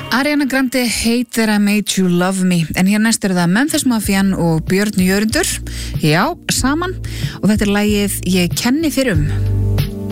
Ariana Grande, Hate That I Made You Love Me, en hér næst það Memphis Mafian og Björn Jörundur, já, saman, og þetta lagið Ég kenni fyrir